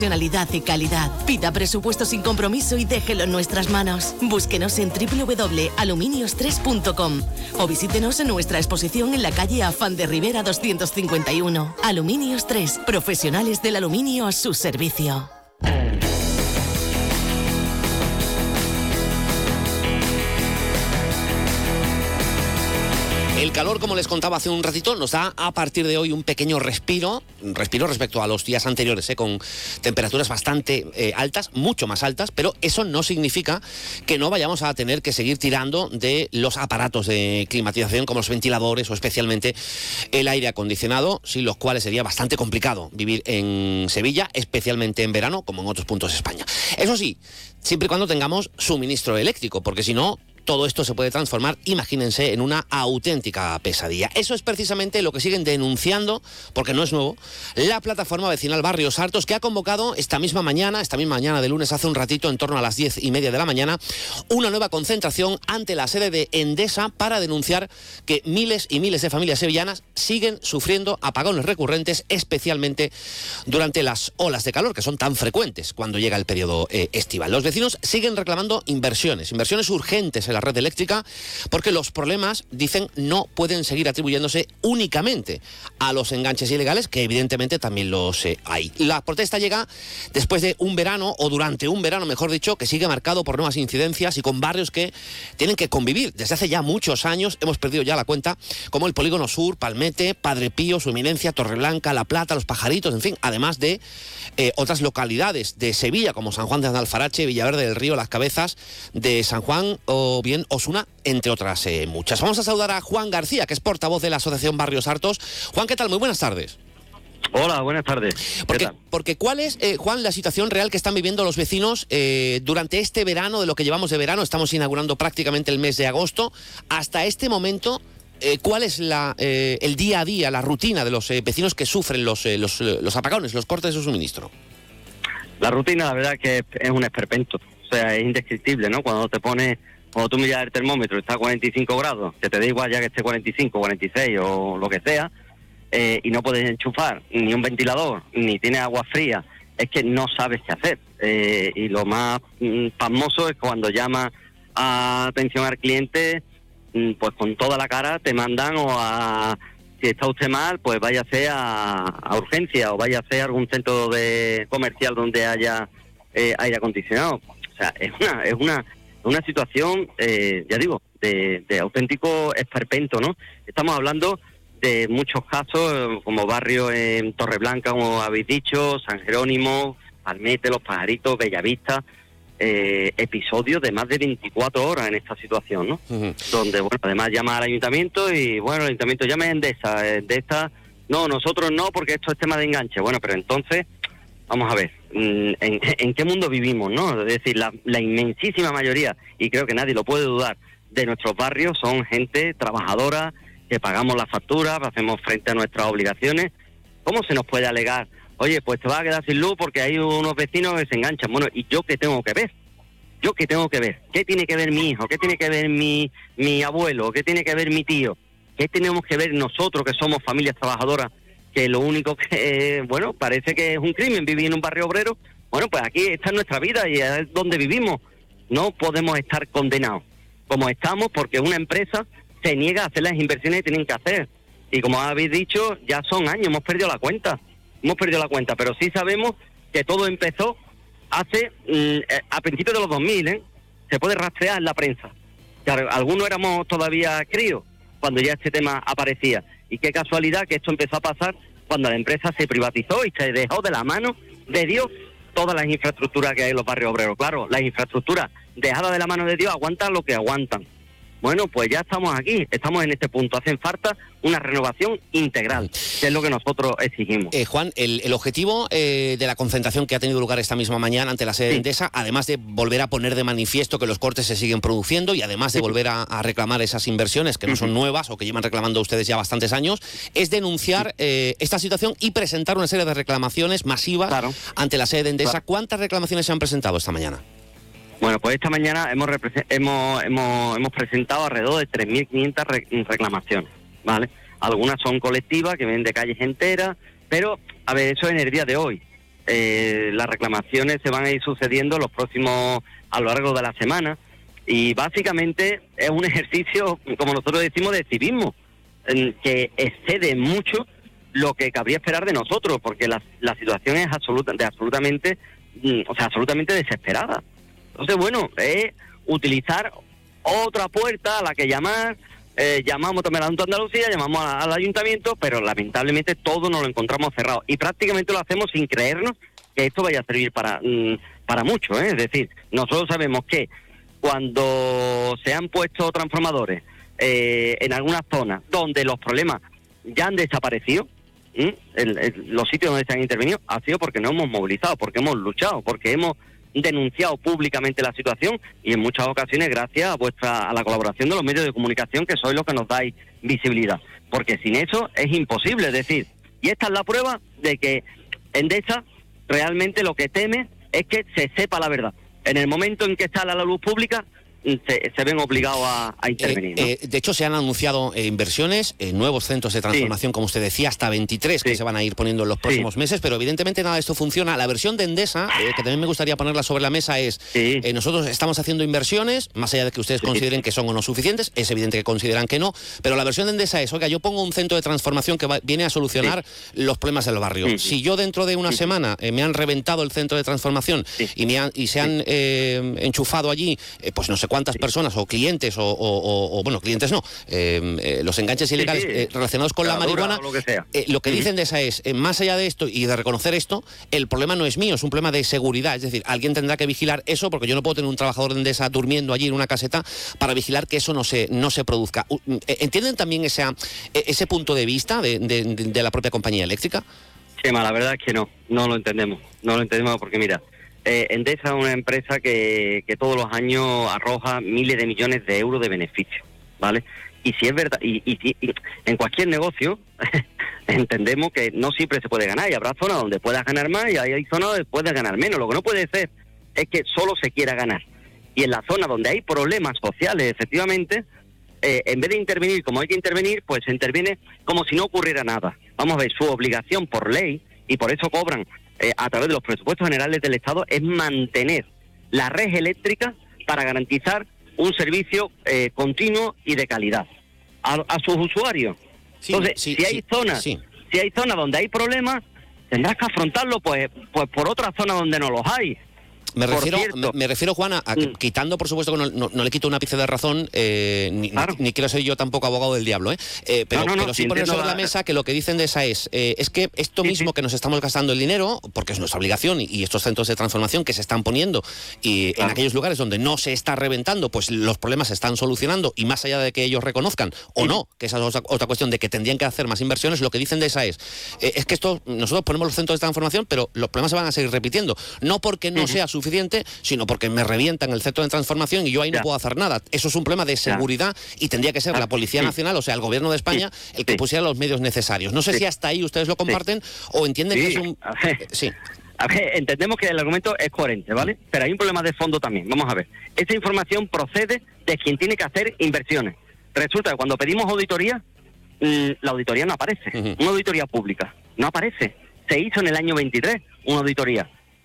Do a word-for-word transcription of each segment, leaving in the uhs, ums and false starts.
Profesionalidad y calidad. Pida presupuesto sin compromiso y déjelo en nuestras manos. Búsquenos en doble u doble u doble punto aluminios tres punto com o visítenos en nuestra exposición en la calle Afán de Rivera doscientos cincuenta y uno. Aluminios tres, profesionales del aluminio a su servicio. El calor, como les contaba hace un ratito, nos da a partir de hoy un pequeño respiro, un respiro respecto a los días anteriores, ¿eh? Con temperaturas bastante eh, altas, mucho más altas, pero eso no significa que no vayamos a tener que seguir tirando de los aparatos de climatización como los ventiladores o especialmente el aire acondicionado, sin los cuales sería bastante complicado vivir en Sevilla, especialmente en verano, como en otros puntos de España. Eso sí, siempre y cuando tengamos suministro eléctrico, porque si no, todo esto se puede transformar, imagínense, en una auténtica pesadilla. Eso es precisamente lo que siguen denunciando, porque no es nuevo, la plataforma vecinal Barrios Hartos, que ha convocado esta misma mañana, esta misma mañana de lunes, hace un ratito, en torno a las diez y media de la mañana, una nueva concentración ante la sede de Endesa para denunciar que miles y miles de familias sevillanas siguen sufriendo apagones recurrentes, especialmente durante las olas de calor, que son tan frecuentes cuando llega el periodo eh, estival. Los vecinos siguen reclamando inversiones, inversiones urgentes en la red eléctrica, porque los problemas, dicen, no pueden seguir atribuyéndose únicamente a los enganches ilegales, que evidentemente también los eh, hay. La protesta llega después de un verano, o durante un verano, mejor dicho, que sigue marcado por nuevas incidencias y con barrios que tienen que convivir desde hace ya muchos años, hemos perdido ya la cuenta, como el Polígono Sur, Palmete, Padre Pío, Su Eminencia, Torreblanca, La Plata, Los Pajaritos, en fin, además de eh, otras localidades de Sevilla, como San Juan de Alfarache, Villaverde del Río, Las Cabezas de San Juan o bien Osuna, entre otras eh, muchas. Vamos a saludar a Juan García, que es portavoz de la Asociación Barrios Hartos. Juan, ¿qué tal? Muy buenas tardes. Hola, buenas tardes. Porque, porque ¿cuál es, eh, Juan, la situación real que están viviendo los vecinos eh, durante este verano, de lo que llevamos de verano? Estamos inaugurando prácticamente el mes de agosto. Hasta este momento, eh, ¿cuál es la, eh, el día a día, la rutina de los eh, vecinos que sufren los, eh, los, los apagones, los cortes de suministro? La rutina, la verdad, que es un esperpento. O sea, es indescriptible, ¿no? Cuando te pones... Cuando tú miras el termómetro, está a cuarenta y cinco grados, que te da igual ya que esté cuarenta y cinco, cuarenta y seis o lo que sea, eh, y no puedes enchufar ni un ventilador, ni tienes agua fría, es que no sabes qué hacer. Eh, y lo más mm, pasmoso es cuando llamas a atención al cliente, mm, pues con toda la cara te mandan o a... Si está usted mal, pues váyase a, a urgencia o váyase a algún centro de comercial donde haya eh, aire acondicionado. O sea, es una... Es una una situación, eh, ya digo, de, de auténtico esperpento, ¿no? Estamos hablando de muchos casos, como barrios en Torreblanca, como habéis dicho, San Jerónimo, Palmete, Los Pajaritos, Bellavista, eh, episodios de más de veinticuatro horas en esta situación, ¿no? Uh-huh. Donde, bueno, además llama al ayuntamiento y, bueno, el ayuntamiento llama a Endesa, de esta, no, nosotros no, porque esto es tema de enganche. Bueno, pero entonces, vamos a ver, ¿En, en qué mundo vivimos, no? Es decir, la, la inmensísima mayoría, y creo que nadie lo puede dudar, de nuestros barrios son gente trabajadora, que pagamos las facturas, hacemos frente a nuestras obligaciones. ¿Cómo se nos puede alegar? Oye, pues te vas a quedar sin luz porque hay unos vecinos que se enganchan. Bueno, ¿y yo qué tengo que ver? ¿Yo qué tengo que ver? ¿Qué tiene que ver mi hijo? ¿Qué tiene que ver mi, mi abuelo? ¿Qué tiene que ver mi tío? ¿Qué tenemos que ver nosotros que somos familias trabajadoras? Que lo único que, eh, bueno, parece que es un crimen vivir en un barrio obrero. Bueno, pues aquí está nuestra vida y es donde vivimos. No podemos estar condenados como estamos porque una empresa se niega a hacer las inversiones que tienen que hacer. Y como habéis dicho, ya son años, hemos perdido la cuenta. Hemos perdido la cuenta, pero sí sabemos que todo empezó hace, mm, a principios de los dos mil, ¿eh? Se puede rastrear en la prensa. Que algunos éramos todavía críos cuando ya este tema aparecía. Y qué casualidad que esto empezó a pasar cuando la empresa se privatizó y se dejó de la mano de Dios todas las infraestructuras que hay en los barrios obreros. Claro, las infraestructuras dejadas de la mano de Dios aguantan lo que aguantan. Bueno, pues ya estamos aquí, estamos en este punto. Hacen falta una renovación integral, que es lo que nosotros exigimos. Eh, Juan, el, el objetivo eh, de la concentración que ha tenido lugar esta misma mañana ante la sede de Endesa, además de volver a poner de manifiesto que los cortes se siguen produciendo y además de sí. volver a, a reclamar esas inversiones que no son nuevas o que llevan reclamando ustedes ya bastantes años, es denunciar eh, esta situación y presentar una serie de reclamaciones masivas claro. ante la sede de Endesa. Claro. ¿Cuántas reclamaciones se han presentado esta mañana? Bueno, pues esta mañana hemos hemos hemos, hemos presentado alrededor de tres mil quinientas re reclamaciones, ¿vale? Algunas son colectivas, que vienen de calles enteras, pero, a ver, eso es en el día de hoy. Eh, las reclamaciones se van a ir sucediendo los próximos, a lo largo de la semana, y básicamente es un ejercicio, como nosotros decimos, de civismo, en que excede mucho lo que cabría esperar de nosotros, porque la, la situación es absoluta, de absolutamente, o sea, absolutamente desesperada. Entonces, bueno, es utilizar otra puerta a la que llamar. Eh, llamamos también a la Junta de Andalucía, llamamos a, al ayuntamiento, pero lamentablemente todo nos lo encontramos cerrado y prácticamente lo hacemos sin creernos que esto vaya a servir para mm, para mucho, ¿eh? Es decir, nosotros sabemos que cuando se han puesto transformadores eh, en algunas zonas donde los problemas ya han desaparecido, ¿eh? el, el, los sitios donde se han intervenido, ha sido porque no hemos movilizado, porque hemos luchado, porque hemos denunciado públicamente la situación, y en muchas ocasiones gracias a vuestra a la colaboración de los medios de comunicación, que sois los que nos dais visibilidad, porque sin eso es imposible. Es decir, y esta es la prueba de que Endesa realmente lo que teme es que se sepa la verdad. En el momento en que sale a la luz pública, se, se ven obligados a, a intervenir, ¿no? Eh, eh, de hecho, se han anunciado eh, inversiones, eh, nuevos centros de transformación, sí, como usted decía, hasta veintitrés, sí, que se van a ir poniendo en los próximos, sí, meses, pero evidentemente nada de esto funciona. La versión de Endesa, eh, que también me gustaría ponerla sobre la mesa, es, sí, eh, nosotros estamos haciendo inversiones, más allá de que ustedes, sí, consideren que son o no suficientes, es evidente que consideran que no, pero la versión de Endesa es, oiga, yo pongo un centro de transformación que va, viene a solucionar, sí, los problemas del barrio. Sí, si yo dentro de una, sí, semana eh, me han reventado el centro de transformación, sí, y, me han, y se han eh, enchufado allí, eh, pues no sé cuántas, sí, personas o clientes o, o, o, o bueno, clientes no, eh, eh, los enganches ilegales, sí, sí, eh, relacionados con la, la marihuana, lo que, sea. Eh, lo que, uh-huh, dicen de esa es, eh, más allá de esto y de reconocer esto, el problema no es mío, es un problema de seguridad. Es decir, alguien tendrá que vigilar eso, porque yo no puedo tener un trabajador de Endesa durmiendo allí en una caseta para vigilar que eso no se, no se produzca. ¿Entienden también ese, ese punto de vista de, de, de la propia compañía eléctrica? Chema, la verdad es que no, no lo entendemos, no lo entendemos porque mira, Eh, Endesa es una empresa que, que todos los años arroja miles de millones de euros de beneficios, ¿vale? Y si es verdad, y, y, y en cualquier negocio entendemos que no siempre se puede ganar, y habrá zonas donde puedas ganar más y hay zonas donde puedes ganar menos. Lo que no puede ser es que solo se quiera ganar. Y en la zona donde hay problemas sociales, efectivamente, eh, en vez de intervenir como hay que intervenir, pues se interviene como si no ocurriera nada. Vamos a ver, su obligación por ley, y por eso cobran Eh, a través de los presupuestos generales del Estado, es mantener la red eléctrica para garantizar un servicio eh, continuo y de calidad a, a sus usuarios. Sí, Entonces, sí, si hay sí, zonas, sí. si hay zonas donde hay problemas, tendrás que afrontarlo pues, pues por otras zonas donde no los hay. Me refiero, me, me refiero, Juan, a, a mm. quitando, por supuesto, que no, no, no le quito un ápice de razón, eh, ni, claro. ni, ni quiero ser yo tampoco abogado del diablo, ¿eh? eh pero, no, no, no, pero sí poner sobre la... la mesa que lo que dicen de esa es, eh, es que esto sí, mismo sí. que nos estamos gastando el dinero, porque es nuestra obligación, y, y estos centros de transformación que se están poniendo, y claro. en aquellos lugares donde no se está reventando, pues los problemas se están solucionando, y más allá de que ellos reconozcan, o sí. no, que esa es otra, otra cuestión de que tendrían que hacer más inversiones, lo que dicen de esa es, eh, es que esto, nosotros ponemos los centros de transformación, pero los problemas se van a seguir repitiendo, no porque no uh-huh. sea suficiente, sino porque me revientan el centro de transformación y yo ahí ya. no puedo hacer nada. Eso es un problema de seguridad ya. y tendría que ser la Policía Nacional, o sea, el Gobierno de España, sí. el que sí. pusiera los medios necesarios. No sé sí. si hasta ahí ustedes lo comparten sí. o entienden sí. que es un... A ver, sí. a ver, entendemos que el argumento es coherente, ¿vale? Pero hay un problema de fondo también. Vamos a ver. Esta información procede de quien tiene que hacer inversiones. Resulta que cuando pedimos auditoría, la auditoría no aparece. Uh-huh. Una auditoría pública no aparece. Se hizo en el año veintitrés una auditoría.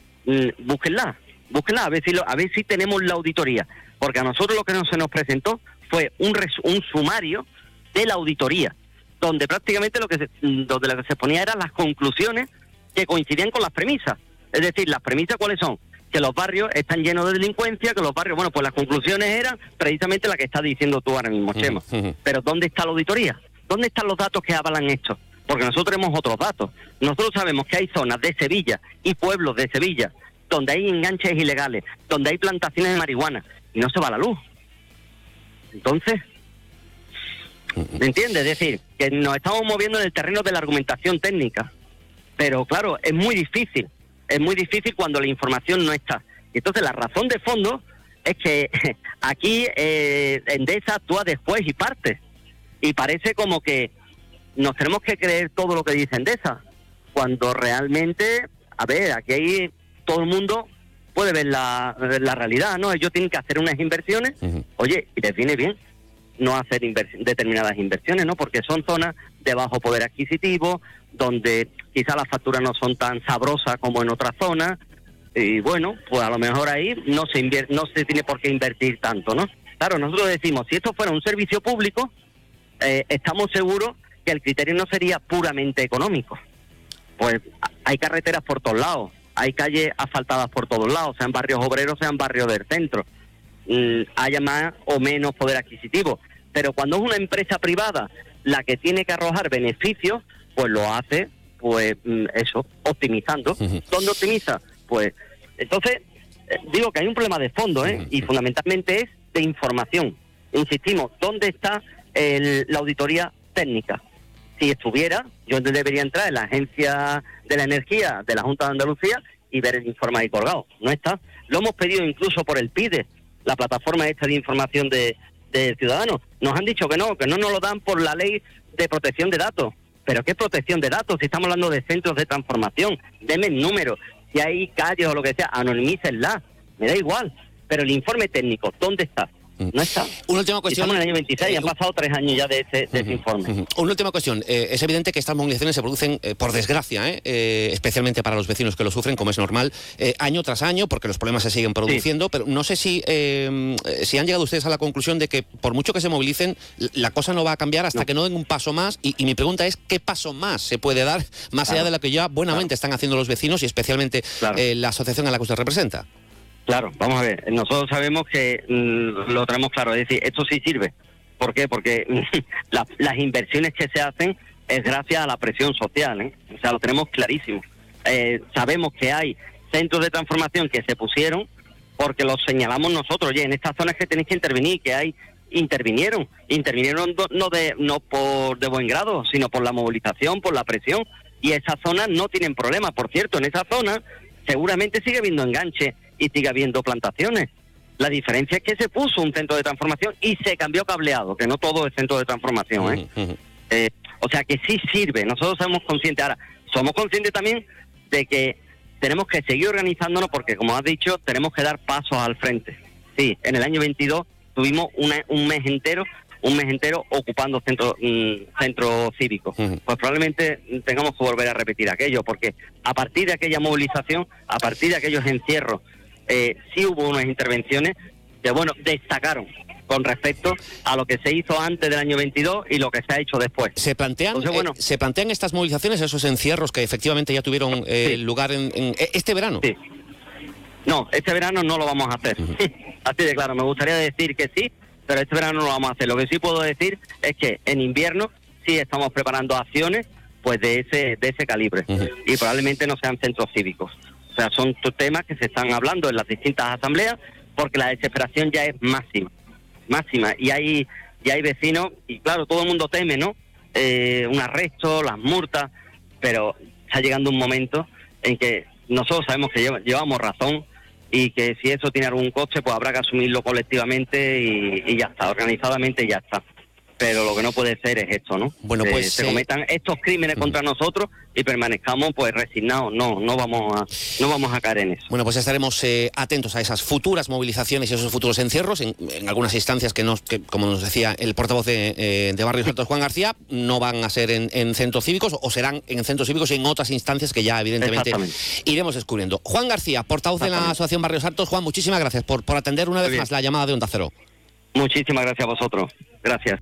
Búsquenla. Búsquenla, a ver si lo, a ver si tenemos la auditoría, porque a nosotros lo que no se nos presentó fue un res, un sumario de la auditoría, donde prácticamente lo que se, donde lo que se ponía eran las conclusiones que coincidían con las premisas. Es decir, las premisas ¿cuáles son? Que los barrios están llenos de delincuencia, que los barrios, bueno, pues las conclusiones eran precisamente la que estás diciendo tú ahora mismo, Chema. Uh-huh. Pero ¿dónde está la auditoría? ¿Dónde están los datos que avalan esto? Porque nosotros tenemos otros datos. Nosotros sabemos que hay zonas de Sevilla y pueblos de Sevilla donde hay enganches ilegales, donde hay plantaciones de marihuana, y no se va la luz. Entonces, ¿me entiendes? Es decir, que nos estamos moviendo en el terreno de la argumentación técnica, pero claro, es muy difícil, es muy difícil cuando la información no está. Y entonces la razón de fondo es que aquí eh, Endesa actúa de juez y parte, y parece como que nos tenemos que creer todo lo que dice Endesa, cuando realmente, a ver, aquí hay... todo el mundo puede ver la, la realidad, ¿no? Ellos tienen que hacer unas inversiones, uh-huh. oye, y les viene bien. no hacer inver- determinadas inversiones, ¿no? Porque son zonas de bajo poder adquisitivo, donde quizá las facturas no son tan sabrosas como en otras zonas, y bueno, pues a lo mejor ahí no se invier- no se tiene por qué invertir tanto, ¿no? Claro, nosotros decimos, si esto fuera un servicio público, eh, estamos seguros que el criterio no sería puramente económico. Pues hay carreteras por todos lados, hay calles asfaltadas por todos lados, sean barrios obreros, sean barrios del centro, mm, haya más o menos poder adquisitivo. Pero cuando es una empresa privada la que tiene que arrojar beneficios, pues lo hace, pues eso, optimizando. Uh-huh. ¿Dónde optimiza? Pues entonces, eh, digo que hay un problema de fondo, ¿eh? Uh-huh. Y fundamentalmente es de información. Insistimos, ¿dónde está el, la auditoría técnica? Si estuviera, yo debería entrar en la Agencia de la Energía de la Junta de Andalucía y ver el informe ahí colgado. No está. Lo hemos pedido incluso por el PIDE, la plataforma esta de información de, de ciudadanos. Nos han dicho que no, que no nos lo dan por la ley de protección de datos. ¿Pero qué protección de datos? Si estamos hablando de centros de transformación, denme el número. Si hay calles o lo que sea, anonimícenla. Me da igual. Pero el informe técnico, ¿dónde está? No está. Una última cuestión. Estamos en el año veintiséis y eh, han pasado tres años ya de ese, de ese informe. Uh-huh. Una última cuestión. Eh, es evidente que estas movilizaciones se producen, eh, por desgracia, eh, eh, especialmente para los vecinos que lo sufren, como es normal, eh, año tras año, porque los problemas se siguen produciendo. Sí. Pero no sé si, eh, si han llegado ustedes a la conclusión de que, por mucho que se movilicen, la cosa no va a cambiar hasta no. que no den un paso más. Y, y mi pregunta es, ¿qué paso más se puede dar, más claro. allá de lo que ya buenamente claro. están haciendo los vecinos y especialmente claro. eh, la asociación a la que usted representa? Claro, vamos a ver, nosotros sabemos que mmm, lo tenemos claro, es decir, esto sí sirve. ¿Por qué? Porque la, las inversiones que se hacen es gracias a la presión social, ¿eh? O sea, lo tenemos clarísimo. Eh, sabemos que hay centros de transformación que se pusieron porque los señalamos nosotros. Oye, en estas zonas que tenéis que intervenir, que hay, intervinieron. Intervinieron do, no de no por de buen grado, sino por la movilización, por la presión. Y esas zonas no tienen problemas. Por cierto, en esa zona seguramente sigue habiendo enganche y sigue habiendo plantaciones. La diferencia es que se puso un centro de transformación y se cambió cableado, que no todo es centro de transformación, ¿eh? Uh-huh. Eh, o sea que sí sirve, nosotros somos conscientes. Ahora, somos conscientes también de que tenemos que seguir organizándonos porque, como has dicho, tenemos que dar pasos al frente. Sí, en el año veintidós tuvimos una, un mes entero, un mes entero ocupando centros mmm, centro cívicos. Uh-huh. Pues probablemente tengamos que volver a repetir aquello, porque a partir de aquella movilización, a partir de aquellos encierros, eh, sí hubo unas intervenciones que, bueno, destacaron con respecto a lo que se hizo antes del año veintidós y lo que se ha hecho después. ¿Se plantean, Entonces, bueno, eh, ¿se plantean estas movilizaciones, esos encierros que efectivamente ya tuvieron eh, sí. lugar en, en este verano? Sí. No, este verano no lo vamos a hacer. Uh-huh. Así de claro, me gustaría decir que sí, pero este verano no lo vamos a hacer. Lo que sí puedo decir es que en invierno sí estamos preparando acciones pues de ese de ese calibre. Uh-huh. Y probablemente no sean centros cívicos. O sea, son temas que se están hablando en las distintas asambleas porque la desesperación ya es máxima. máxima y hay y hay vecinos y claro, todo el mundo teme, ¿no? Eh, un arresto, las multas, pero está llegando un momento en que nosotros sabemos que lleva, llevamos razón y que si eso tiene algún coste, pues habrá que asumirlo colectivamente y, y ya está, organizadamente ya está. Pero lo que no puede ser es esto, ¿no? Bueno, pues eh, se cometan estos crímenes uh-huh. contra nosotros y permanezcamos pues resignados. No, no vamos a, no vamos a caer en eso. Bueno, pues estaremos eh, atentos a esas futuras movilizaciones y esos futuros encierros en, en algunas instancias que, nos, que, como nos decía el portavoz de, eh, de Barrios Altos, Juan García, no van a ser en, en centros cívicos o serán en centros cívicos y en otras instancias que ya evidentemente iremos descubriendo. Juan García, portavoz de la Asociación Barrios Altos. Juan, muchísimas gracias por, por atender una vez más la llamada de Onda Cero. Muchísimas gracias a vosotros. Gracias.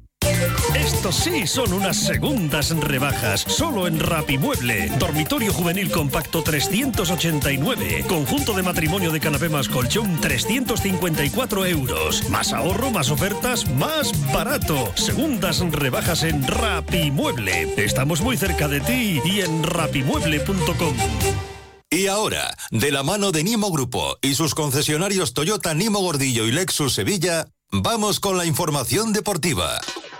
Estos sí son unas segundas rebajas, solo en Rapimueble. Dormitorio juvenil compacto trescientos ochenta y nueve. Conjunto de matrimonio de canapé más colchón trescientos cincuenta y cuatro euros. Más ahorro, más ofertas, más barato. Segundas rebajas en Rapimueble. Estamos muy cerca de ti y en rapimueble punto com. Y ahora, de la mano de Nimo Grupo y sus concesionarios Toyota, Nimo Gordillo y Lexus Sevilla, vamos con la información deportiva.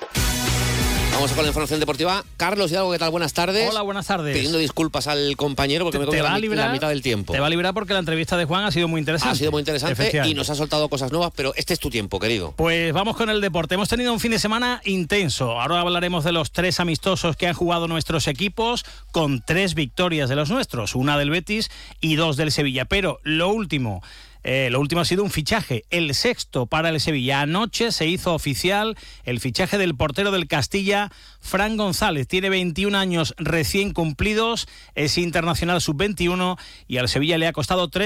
Vamos con la información deportiva. Carlos Hidalgo, ¿qué tal? Buenas tardes. Hola, buenas tardes. Pidiendo disculpas al compañero porque te, me he comido la, librar, la mitad del tiempo. Te va a librar porque la entrevista de Juan ha sido muy interesante. Ha sido muy interesante y nos ha soltado cosas nuevas, pero este es tu tiempo, querido. Pues vamos con el deporte. Hemos tenido un fin de semana intenso. Ahora hablaremos de los tres amistosos que han jugado nuestros equipos, con tres victorias de los nuestros, una del Betis y dos del Sevilla. Pero lo último... Eh, lo último ha sido un fichaje, el sexto para el Sevilla. Anoche se hizo oficial el fichaje del portero del Castilla, Fran González. Tiene veintiún años recién cumplidos, es internacional sub veintiuno y al Sevilla le ha costado tres